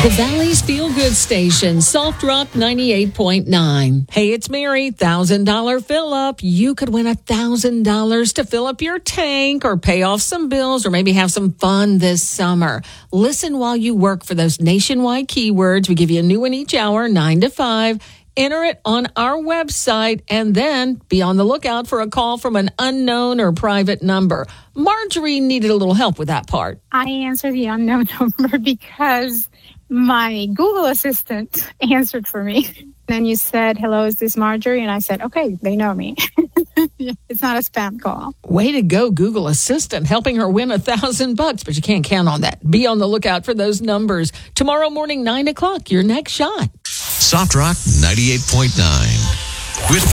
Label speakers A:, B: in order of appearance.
A: The Valley's Feel Good Station, Soft Rock 98.9. Hey, it's Mary. $1,000 fill up. You could win $1,000 to fill up your tank or pay off some bills or maybe have some fun this summer. Listen while you work for those nationwide keywords. We give you a new one each hour, 9 to 5. Enter it on our website and then be on the lookout for a call from an unknown or private number. Marjorie needed a little help with that part.
B: I answered the unknown number because my Google Assistant answered for me. Then you said, hello, is this Marjorie? And I said, okay, they know me. It's not a spam call.
A: Way to go, Google Assistant, helping her win $1,000, but you can't count on that. Be on the lookout for those numbers. Tomorrow morning, 9 o'clock, your next shot.
C: Soft Rock 98.9. With